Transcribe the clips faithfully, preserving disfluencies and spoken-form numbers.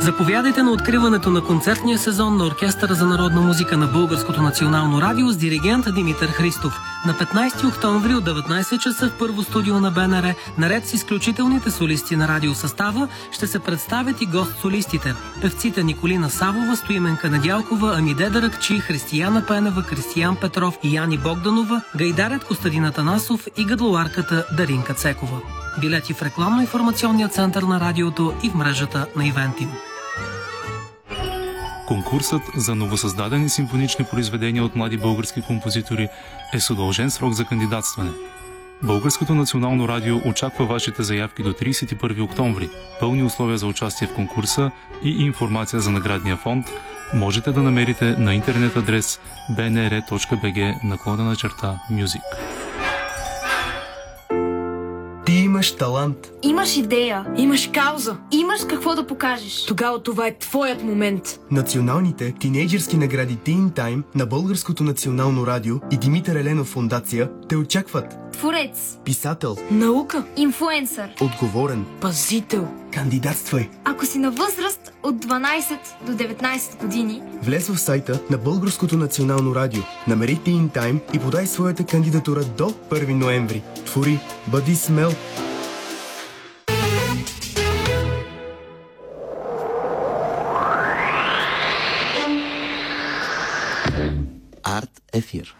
Заповядайте на откриването на концертния сезон на Оркестъра за народна музика на Българското национално радио с диригент Димитър Христов. На петнайсети октомври от деветнайсет часа в първо студио на БНР, наред с изключителните солисти на радиосъстава, ще се представят и гост-солистите. Певците Николина Савова, Стоименка Недялкова, Амиде Даракчи, Християна Пенева, Кристиян Петров и Яни Богданова, гайдарят Костадин Атанасов и гадлоарката Даринка Цекова. Билети в рекламно-информационния център на радиото и в мрежата на Ивентим. Конкурсът за новосъздадени симфонични произведения от млади български композитори е с удължен срок за кандидатстване. Българското национално радио очаква вашите заявки до трийсет и първи октомври. Пълни условия за участие в конкурса и информация за наградния фонд можете да намерите на интернет адрес би ен ер точка би джи наклонена черта Music. Ти имаш талант. Имаш идея. Имаш кауза. Имаш какво да покажеш. Тогава това е твоят момент. Националните тинейджърски награди Teen Time на Българското национално радио и Димитър Еленов фондация те очакват. Творец. Писател. Наука. Инфлуенсър. Отговорен. Пазител. Кандидатствай. Ако си на възраст от дванайсет до деветнайсет години, влез в сайта на Българското национално радио, намери Teen Time и подай своята кандидатура до първи ноември. Твори, бъди смел. Арт Ефир.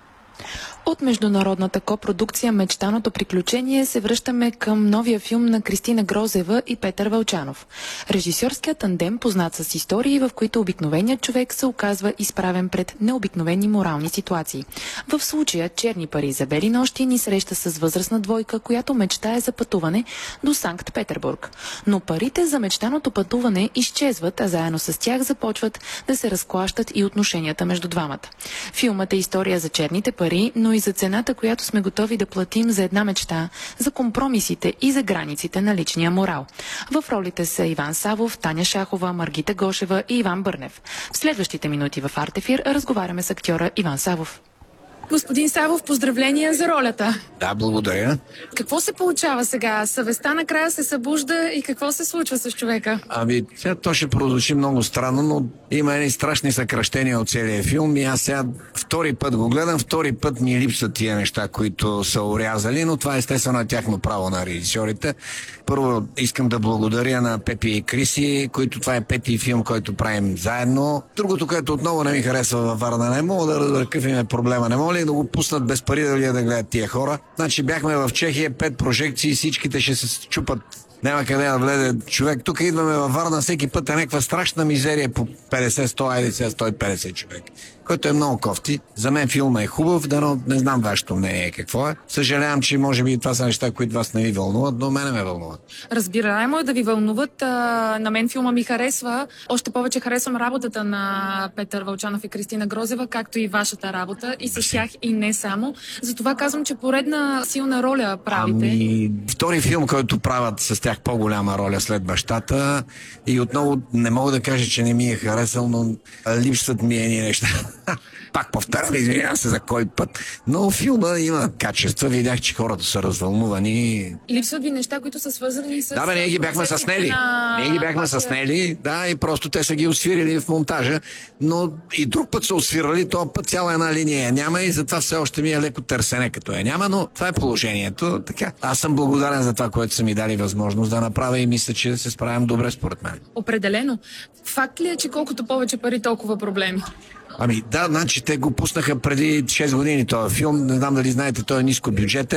От международната копродукция «Мечтаното приключение» се връщаме към новия филм на Кристина Грозева и Петър Вълчанов. Режисьорският тандем, познат с истории, в които обикновеният човек се оказва изправен пред необикновени морални ситуации. В случая «Черни пари за бели нощи» ни среща с възрастна двойка, която мечтае за пътуване до Санкт-Петербург. Но парите за мечтаното пътуване изчезват, а заедно с тях започват да се разклащат и отношенията между двамата. Филмът е история за черните пари, но и за цената, която сме готови да платим за една мечта, за компромисите и за границите на личния морал. В ролите са Иван Савов, Таня Шахова, Маргита Гошева и Иван Бърнев. В следващите минути в Арт Ефир разговаряме с актьора Иван Савов. Господин Савов, поздравления за ролята. Да, благодаря. Какво се получава сега? Съвестта накрая се събужда и какво се случва с човека? Ами, сега то ще прозвучи много странно, но има едни страшни съкръщения от целия филм и аз сега втори път го гледам, втори път ми липсват тия неща, които са урязали, но това естествено е тяхно право на режисьорите. Първо искам да благодаря на Пепи и Криси, които това е пети филм, който правим заедно. Другото, което отново не ми харесва във Варна, не мога да разбера какъв им е проблема. Не мога ли да го пуснат без пари да, да гледат тия хора? Значи бяхме в Чехия, пет прожекции, всичките ще се чупат. Няма къде да влезе човек. Тук идваме във Варна, всеки път е някаква страшна мизерия по петдесет сто, айде сега сто и петдесет човек. Който е много кофти. За мен филма е хубав, да, но не знам вашето мнение какво е. Съжалявам, че може би това са неща, които вас не ви вълнуват, но мене ме вълнуват. Разбираемо е да ви вълнуват. А, на мен филма ми харесва. Още повече харесвам работата на Петър Вълчанов и Кристина Грозева, както и вашата работа. И с тях и не само. Затова казвам, че поредна силна роля правите. Ами, втори филм, който правят с тях по-голяма роля след бащата. И отново не мога да кажа, че не ми е харесал, но липсват ми едни неща. Пак повтарям, извинявам се за кой път. Но филма има качества. Видях, че хората са развълнувани. И липсват ви неща, които са свързани с... Да, бе, ние ги бяхме съснели. На... Ние ги бяхме съснели, да, и просто те са ги освирили в монтажа. Но и друг път са освирали, този път цяла една линия няма и затова все още ми е леко търсене, като е няма, но това е положението. Така, аз съм благодарен за това, което са ми дали възможност да направя и мисля, че се справям добре според мен. Определено. Факт ли е, че колкото повече пари, толкова проблеми? Ами да, значи те го пуснаха преди шест години този филм. Не знам дали знаете, той е ниско бюджет.